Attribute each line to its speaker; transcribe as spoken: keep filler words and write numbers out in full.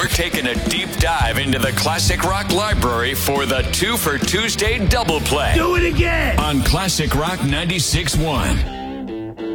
Speaker 1: We're taking a deep dive into the Classic Rock library for the Two for Tuesday double play.
Speaker 2: Do it again!
Speaker 1: On Classic Rock ninety-six point one.